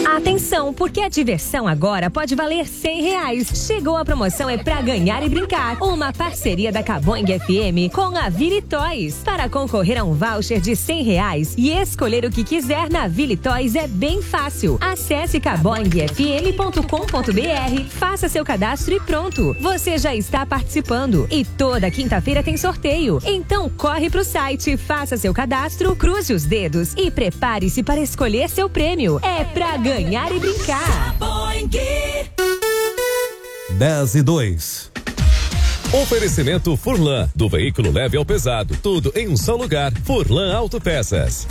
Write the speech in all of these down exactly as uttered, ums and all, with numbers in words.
Atenção, porque a diversão agora pode valer cem reais. Chegou a promoção É Pra Ganhar e Brincar. Uma parceria da Caboing F M com a Vili Toys. Para concorrer a um voucher de cem reais e escolher o que quiser na Vili Toys é bem fácil. Acesse caboing f m ponto com ponto b r, faça seu cadastro e pronto. Você já está participando. E toda quinta-feira tem sorteio. Então corre pro site, faça seu cadastro, cruze os dedos e prepare-se para escolher seu prêmio. É pra ganhar e brincar. dez e dois. Oferecimento Furlan, do veículo leve ao pesado, tudo em um só lugar. Furlan Autopeças.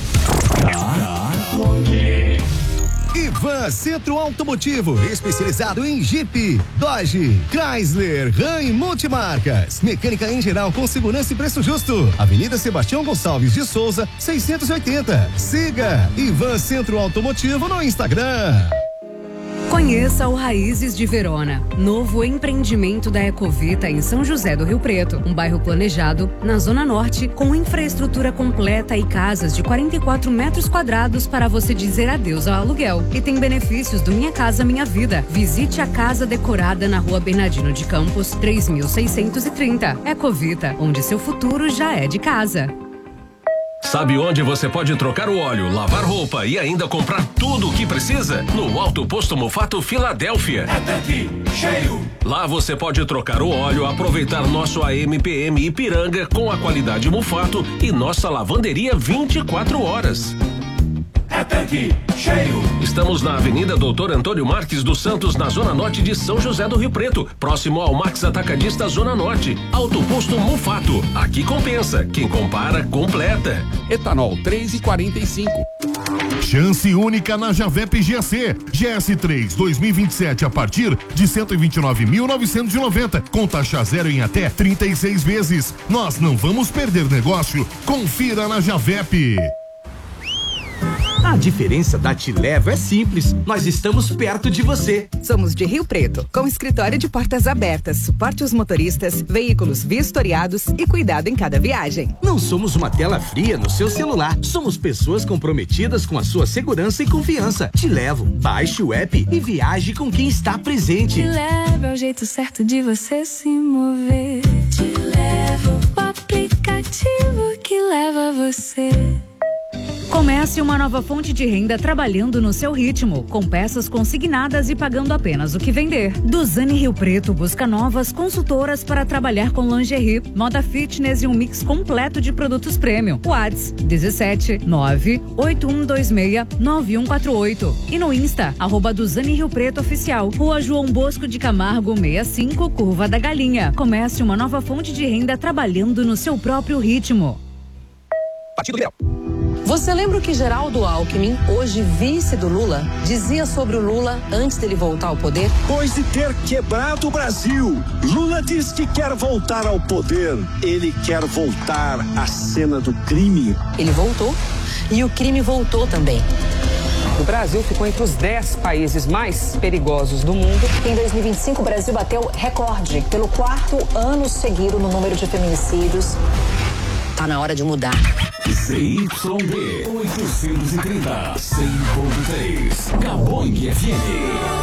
Ivan Centro Automotivo, especializado em Jeep, Dodge, Chrysler, Ram e multimarcas. Mecânica em geral com segurança e preço justo. Avenida Sebastião Gonçalves de Souza, seiscentos e oitenta. Siga Ivan Centro Automotivo no Instagram. Conheça o Raízes de Verona, novo empreendimento da Ecovita em São José do Rio Preto, um bairro planejado na Zona Norte com infraestrutura completa e casas de quarenta e quatro metros quadrados para você dizer adeus ao aluguel. E tem benefícios do Minha Casa Minha Vida. Visite a casa decorada na Rua Bernardino de Campos, três mil seiscentos e trinta. Ecovita, onde seu futuro já é de casa. Sabe onde você pode trocar o óleo, lavar roupa e ainda comprar tudo o que precisa? No Alto Posto Mufato Filadélfia. É tanque cheio. Lá você pode trocar o óleo, aproveitar nosso A M P M Ipiranga com a qualidade Mufato e nossa lavanderia vinte e quatro horas. É tanque cheio. Estamos na Avenida Doutor Antônio Marques dos Santos, na Zona Norte de São José do Rio Preto, próximo ao Max Atacadista Zona Norte. Alto Posto Mufato. Aqui compensa. Quem compara, completa. Etanol três e quarenta e cinco. Chance única na Javep G C. G S três dois mil e vinte e sete a partir de cento e vinte e nove mil novecentos e noventa, com taxa zero em até trinta e seis vezes. Nós não vamos perder negócio. Confira na Javep. A diferença da Te Levo é simples, nós estamos perto de você. Somos de Rio Preto, com escritório de portas abertas, suporte aos motoristas, veículos vistoriados e cuidado em cada viagem. Não somos uma tela fria no seu celular, somos pessoas comprometidas com a sua segurança e confiança. Te Levo, baixe o app e viaje com quem está presente. Te Levo é o jeito certo de você se mover. Te Levo, o aplicativo que leva você. Comece uma nova fonte de renda trabalhando no seu ritmo, com peças consignadas e pagando apenas o que vender. Duzane Rio Preto busca novas consultoras para trabalhar com lingerie, moda fitness e um mix completo de produtos premium. WhatsApp dezessete nove oito um dois seis nove um quatro oito e no Insta, arroba Duzane Rio Preto Oficial, Rua João Bosco de Camargo sessenta e cinco, Curva da Galinha. Comece uma nova fonte de renda trabalhando no seu próprio ritmo. Partido Liberal. Você lembra o que Geraldo Alckmin, hoje vice do Lula, dizia sobre o Lula antes dele voltar ao poder? Depois de ter quebrado o Brasil, Lula diz que quer voltar ao poder. Ele quer voltar à cena do crime. Ele voltou e o crime voltou também. O Brasil ficou entre os dez países mais perigosos do mundo. Em dois mil e vinte e cinco, o Brasil bateu recorde pelo quarto ano seguido no número de feminicídios. Tá na hora de mudar. Z Y D oitocentos e trinta, cem ponto três, Caboing F M.